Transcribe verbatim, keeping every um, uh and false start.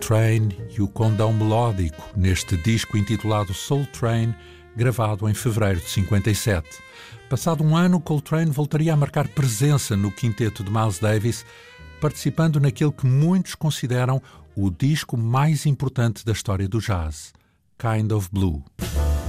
Coltrane e o condão melódico neste disco intitulado Soul Train, gravado em fevereiro de cinquenta e sete. Passado um ano, Coltrane voltaria a marcar presença no quinteto de Miles Davis, participando naquele que muitos consideram o disco mais importante da história do jazz, Kind of Blue.